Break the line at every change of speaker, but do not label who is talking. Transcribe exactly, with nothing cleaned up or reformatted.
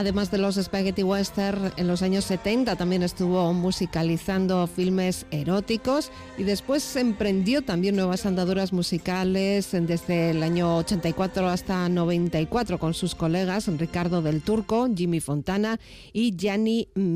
Además de los spaghetti western, en los años setenta también estuvo musicalizando filmes eróticos y después emprendió también nuevas andaduras musicales desde el año ochenta y cuatro hasta noventa y cuatro con sus colegas Ricardo del Turco, Jimmy Fontana y Gianni